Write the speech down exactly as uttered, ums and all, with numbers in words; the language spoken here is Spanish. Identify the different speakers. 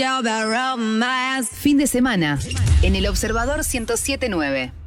Speaker 1: Fin de semana en El Observador ciento siete punto nueve.